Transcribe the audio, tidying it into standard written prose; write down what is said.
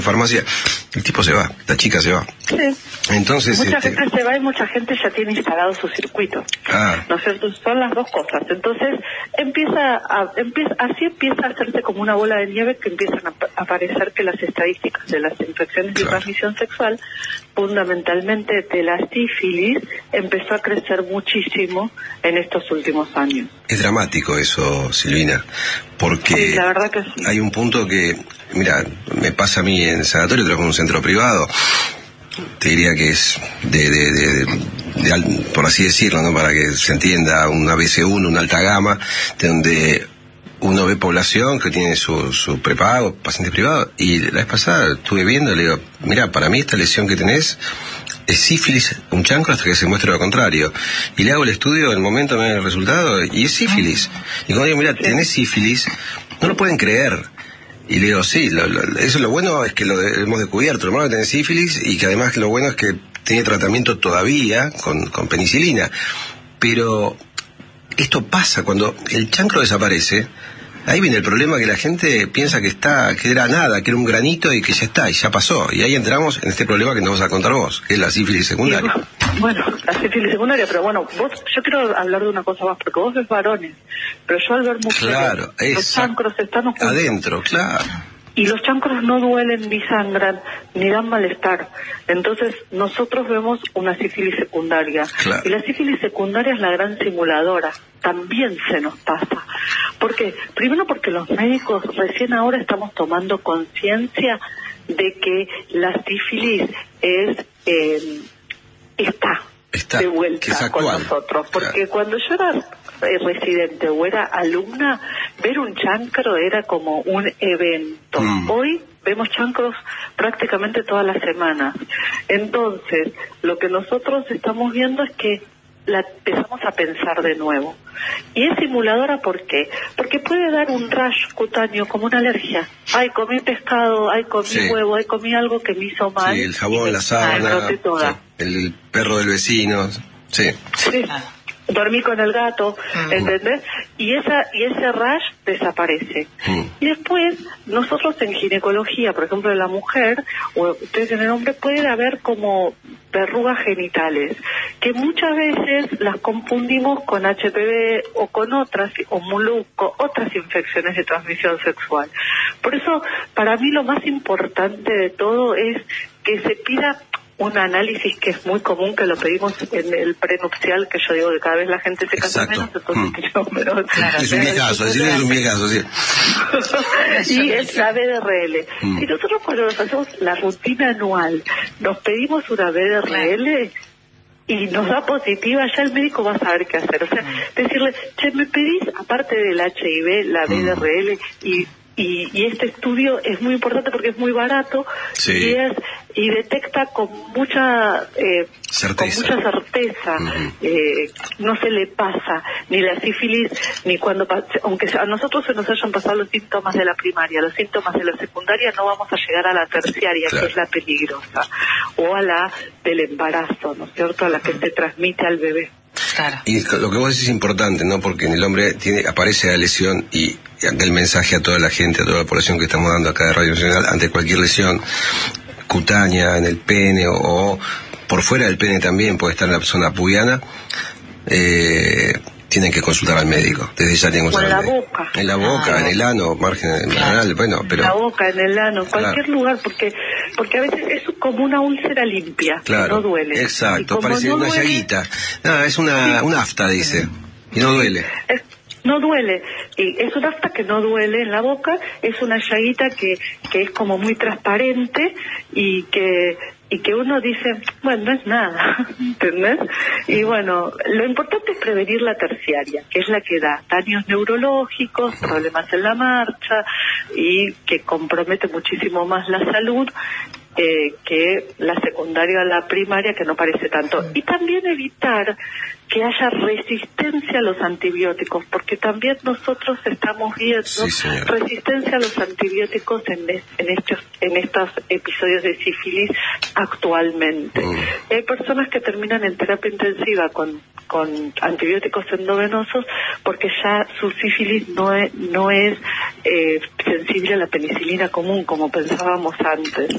farmacia, el tipo se va, la chica se va. Sí. Entonces, mucha gente se va y mucha gente ya tiene instalado su circuito. ¿No es cierto? Son las dos cosas. Entonces así empieza a hacerse como una bola de nieve, que empiezan a aparecer que las estadísticas de las infecciones de transmisión sexual, fundamentalmente de la sífilis, empezó a crecer muchísimo en estos últimos años. Es dramático eso, Silvina, porque sí, la verdad que sí. Hay un punto que, mira, me pasa a mí en el sanatorio, trabajo en un centro privado, te diría que es por así decirlo, ¿no? Para que se entienda, una BC1, una alta gama, donde uno ve población que tiene su prepago, pacientes privados, y la vez pasada estuve viendo, le digo, mira, para mí esta lesión que tenés es sífilis, un chancro, hasta que se muestre lo contrario. Y le hago el estudio, en el momento me da el resultado, y es sífilis. Y cuando digo, mira, tenés sífilis, no lo pueden creer. Y le digo, sí, eso lo bueno es que lo hemos descubierto, lo malo es que tenés sífilis, y que además lo bueno es que tiene tratamiento todavía con penicilina. Pero esto pasa cuando el chancro desaparece. Ahí viene el problema, que la gente piensa que era nada, que era un granito y que ya está, y ya pasó. Y ahí entramos en este problema que nos vas a contar vos, que es la sífilis secundaria. Bueno, la sífilis secundaria, pero bueno, yo quiero hablar de una cosa más, porque vos ves varones, pero yo al ver mujeres, claro, los chancros están ocultos. Adentro, claro. Y los chancros no duelen, ni sangran, ni dan malestar. Entonces, nosotros vemos una sífilis secundaria. Claro. Y la sífilis secundaria es la gran simuladora. También se nos pasa. ¿Por qué? Primero porque los médicos recién ahora estamos tomando conciencia de que la sífilis está de vuelta con nosotros. Porque cuando yo era residente o era alumna, ver un chancro era como un evento. Hoy vemos chancros prácticamente todas las semanas. Entonces, lo que nosotros estamos viendo es que empezamos a pensar de nuevo. Y es simuladora, ¿por qué? Porque puede dar un rash cutáneo, como una alergia. Ay, comí pescado, ay, comí huevo, ay, comí algo que me hizo mal. Sí, el jabón, la sábana, el perro del vecino. Sí. Dormí con el gato, ¿entendés? Y ese rash desaparece. Y después, nosotros en ginecología, por ejemplo, en la mujer, o ustedes en el hombre, puede haber como verrugas genitales, que muchas veces las confundimos con HPV o con otras, o molusco, otras infecciones de transmisión sexual. Por eso, para mí lo más importante de todo es que se pida un análisis, que es muy común, que lo pedimos en el prenupcial, que yo digo que cada vez la gente se casa menos, entonces pero, claro, es un bien caso, sí. Y es la BDRL. Y nosotros, cuando nos hacemos la rutina anual, nos pedimos una BDRL y nos da positiva, ya el médico va a saber qué hacer. O sea, decirle, che, me pedís, aparte del HIV, la BDRL, y este estudio es muy importante porque es muy barato y detecta con mucha certeza. No se le pasa ni la sífilis, ni cuando, aunque a nosotros se nos hayan pasado los síntomas de la primaria, los síntomas de la secundaria, no vamos a llegar a la terciaria, que es la peligrosa, o a la del embarazo, ¿no es cierto?, a la que se transmite al bebé. Claro. Y lo que vos decís es importante, ¿no? Porque en el hombre aparece la lesión y da el mensaje a toda la gente, a toda la población que estamos dando acá de Radio Nacional, ante cualquier lesión cutánea en el pene o por fuera del pene también, puede estar en la zona pubiana, tienen que consultar al médico. Desde ya tienen que consultar al médico. En la boca, en el ano, margen anal, bueno, pero... En la boca, en el ano, en cualquier lugar, porque a veces es como una úlcera limpia, que no duele. Exacto, parece una llaguita. No, es una afta, dice, y no duele. No duele, y es una afta que no duele en la boca, es una llaguita que es como muy transparente y que uno dice, bueno, no es nada, ¿entendés? Y bueno, lo importante es prevenir la terciaria, que es la que da daños neurológicos, problemas en la marcha y que compromete muchísimo más la salud que la secundaria a la primaria, que no parece tanto. Y también evitar que haya resistencia a los antibióticos, porque también nosotros estamos viendo resistencia a los antibióticos en estos episodios de sífilis actualmente. Hay personas que terminan en terapia intensiva con antibióticos endovenosos porque ya su sífilis no es sensible a la penicilina común como pensábamos antes.